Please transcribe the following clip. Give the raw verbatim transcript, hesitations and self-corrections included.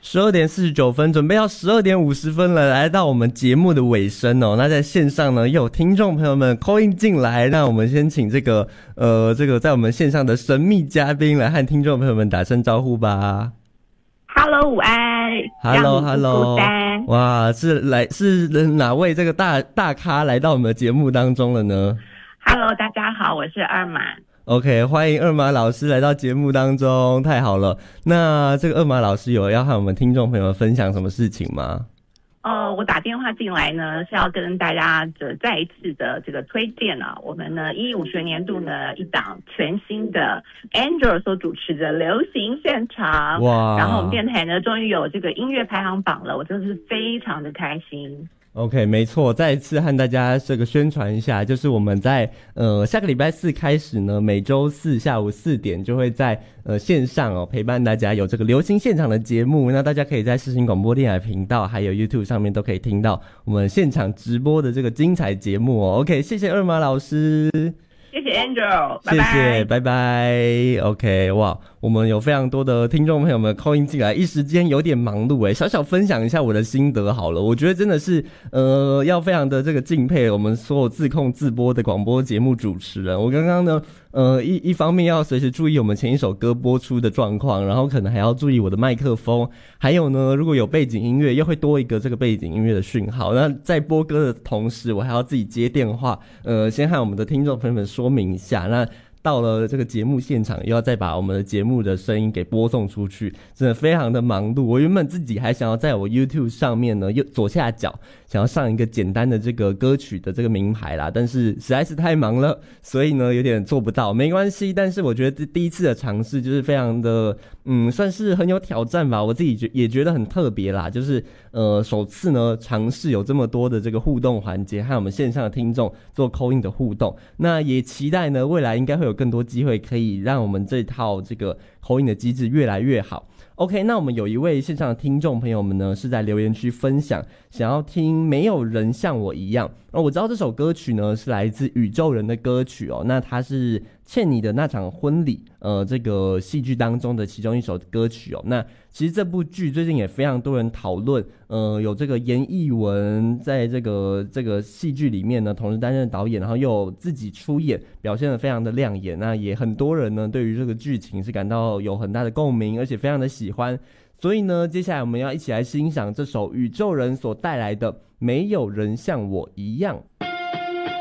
十二点四十九分，准备要十二点五十分了，来到我们节目的尾声哦。那在线上呢，又有听众朋友们 call in 进来，那我们先请这个呃，这个在我们线上的神秘嘉宾来和听众朋友们打声招呼吧。 Hello， 午安。 Hello Hello， 哇，是来是哪位这个大大咖来到我们的节目当中了呢 ？Hello， 大家好，我是二马。 OK， 欢迎二马老师来到节目当中，太好了。那这个二马老师有要和我们听众朋友们分享什么事情吗？ 哦，我打电话进来呢，是要跟大家的再一次的这个推荐啊，我们呢一五学年度呢一档全新的 Angel 所主持的流行现场。哇！然后我们电台呢终于有这个音乐排行榜了，我真的是非常的开心。 OK， 没错，再一次和大家这个宣传一下，就是我们在呃下个礼拜四开始呢，每周四下午四点就会在呃线上哦陪伴大家有这个流行现场的节目，那大家可以在世新广播电台频道还有 YouTube 上面都可以听到我们现场直播的这个精彩节目哦。OK， 谢谢二马老师。 谢谢 Angel， 拜拜， 拜， 谢谢，拜拜。OK， 哇，我们有非常多的听众朋友们 call in 进来，一时间有点忙碌诶，小小分享一下我的心得好了。我觉得真的是呃，要非常的这个敬佩我们所有自控自播的广播节目主持人。我刚刚呢，呃，一一方面要随时注意我们前一首歌播出的状况，然后可能还要注意我的麦克风，还有呢，如果有背景音乐，又会多一个这个背景音乐的讯号。那在播歌的同时，我还要自己接电话，呃，先和我们的听众朋友们说明一下。那到了这个节目现场，又要再把我们的节目的声音给播送出去，真的非常的忙碌。我原本自己还想要在我 YouTube 上面呢，右左下角想要上一个简单的这个歌曲的这个名牌啦，但是实在是太忙了，所以呢有点做不到。没关系，但是我觉得第一次的尝试就是非常的，嗯，算是很有挑战吧。我自己觉也觉得很特别啦，就是呃首次呢尝试有这么多的这个互动环节，和我们线上的听众做 call in 的互动。那也期待呢未来应该会有更多机会可以让我们这套这个 call in 的机制越来越好。OK， 那我们有一位线上的听众朋友们呢，是在留言区分享想要听没有人像我一样。哦，我知道这首歌曲呢是来自宇宙人的歌曲哦，那它是欠你的那场婚礼呃这个戏剧当中的其中一首歌曲哦。那其实这部剧最近也非常多人讨论，呃有这个严艺文在这个这个戏剧里面呢同时担任导演，然后又有自己出演，表现得非常的亮眼。那也很多人呢对于这个剧情是感到有很大的共鸣，而且非常的喜欢。所以呢接下来我们要一起来欣赏这首宇宙人所带来的没有人像我一样。